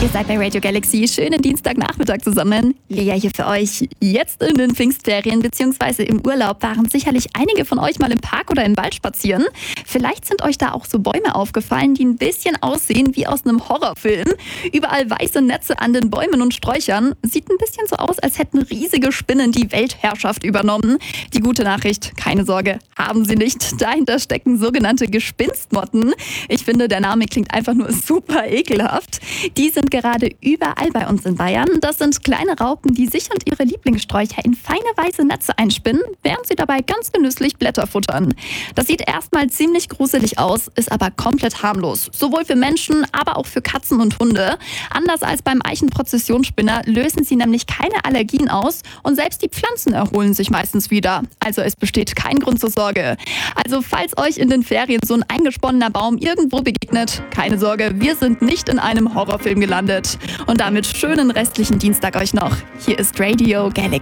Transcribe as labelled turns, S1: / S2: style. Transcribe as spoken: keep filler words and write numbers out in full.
S1: Ihr seid bei Radio Galaxy. Schönen Dienstagnachmittag zusammen. Lea hier für euch. Jetzt in den Pfingstferien bzw. im Urlaub waren sicherlich einige von euch mal im Park oder im Wald spazieren. Vielleicht sind euch da auch so Bäume aufgefallen, die ein bisschen aussehen wie aus einem Horrorfilm. Überall weiße Netze an den Bäumen und Sträuchern. Sieht ein bisschen so aus, als hätten riesige Spinnen die Weltherrschaft übernommen. Die gute Nachricht, keine Sorge, haben sie nicht. Dahinter stecken sogenannte Gespinstmotten. Ich finde, der Name klingt einfach nur super ekelhaft. Die sind gerade überall bei uns in Bayern. Das sind kleine Raupen, die sich und ihre Lieblingssträucher in feine weiße Netze einspinnen, während sie dabei ganz genüsslich Blätter futtern. Das sieht erstmal ziemlich gruselig aus, ist aber komplett harmlos. Sowohl für Menschen, aber auch für Katzen und Hunde. Anders als beim Eichenprozessionsspinner lösen sie nämlich keine Allergien aus und selbst die Pflanzen erholen sich meistens wieder. Also es besteht kein Grund zur Sorge. Also falls euch in den Ferien so ein eingesponnener Baum irgendwo begegnet, keine Sorge, wir sind nicht in einem Horrorfilm gelandet. Und damit schönen restlichen Dienstag euch noch. Hier ist Radio Galaxy.